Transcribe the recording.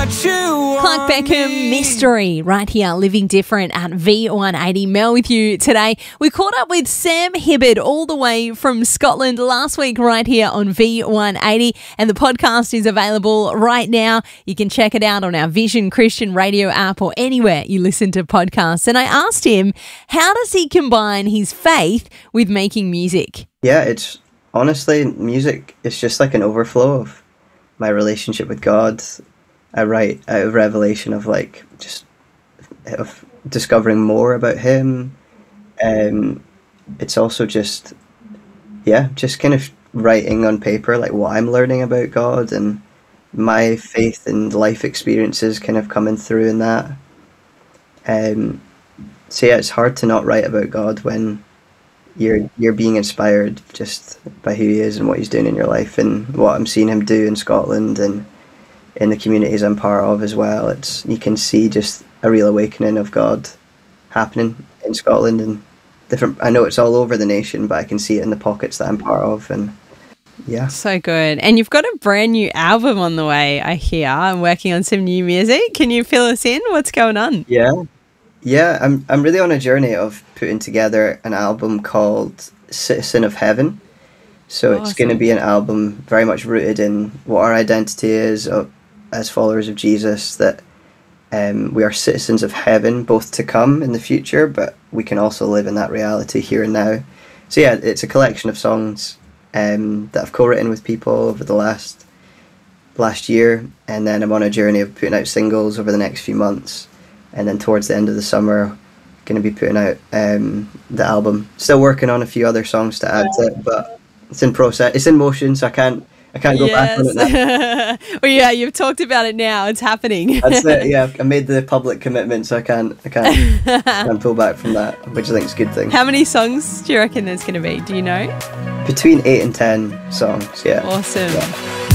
what you want. Clark Beckham, Mystery, right here, Living Different at V180. Mel with you today. We caught up with Sam Hibbard all the way from Scotland last week right here on V180, and the podcast is available right now. You can check it out on our Vision Christian Radio app or anywhere you listen to podcasts. And I asked him, how does he combine his faith with making music? Yeah, it's honestly, music is just like an overflow of my relationship with God. I write out of revelation of of discovering more about Him. It's also just kind of writing on paper like what I'm learning about God and my faith and life experiences kind of coming through in that. So yeah, it's hard to not write about God when you're being inspired just by who He is and what He's doing in your life and what I'm seeing Him do in Scotland and in the communities I'm part of as well. You can see just a real awakening of God happening in Scotland and different. I know it's all over the nation, but I can see it in the pockets that I'm part of, and yeah. So good. And you've got a brand new album on the way, I hear. I'm working on some new music. Can you fill us in? What's going on? Yeah, I'm really on a journey of putting together an album called Citizen of Heaven. So It's going to be an album very much rooted in what our identity is as followers of Jesus, that we are citizens of heaven, both to come in the future, but we can also live in that reality here and now. So yeah, it's a collection of songs that I've co-written with people over the last year, and then I'm on a journey of putting out singles over the next few months. And then towards the end of the summer, going to be putting out the album. Still working on a few other songs to add to it, but it's in process. It's in motion, so I can't go back on it now. Well, yeah, you've talked about it now. It's happening. That's it. Yeah, I made the public commitment, so I can't pull back from that, which I think is a good thing. How many songs do you reckon there's going to be? Do you know? Between 8 and 10 songs. Yeah. Awesome. Yeah.